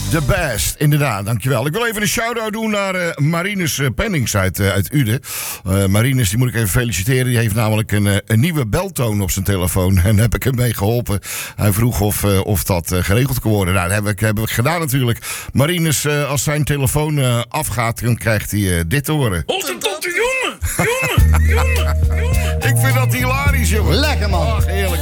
The best, inderdaad, dankjewel. Ik wil even een shout-out doen naar Marinus Pennings uit Uden. Marinus, die moet ik even feliciteren. Die heeft namelijk een nieuwe beltoon op zijn telefoon. En daar heb ik hem mee geholpen. Hij vroeg of dat geregeld kon worden. Nou, dat hebben we gedaan natuurlijk. Marinus, als zijn telefoon afgaat, dan krijgt hij dit te horen. Hottentotte jongen! Jongen! Ik vind dat hilarisch, jongen. Lekker man. Ach, heerlijk.